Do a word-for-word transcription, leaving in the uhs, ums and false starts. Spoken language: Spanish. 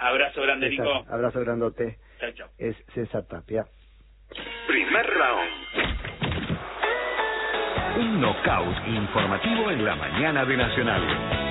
Abrazo grande, César, Nico. abrazo grandote. Chao, chao. Es César Tapia. Primer round. Un knockout informativo en la mañana de Nacional.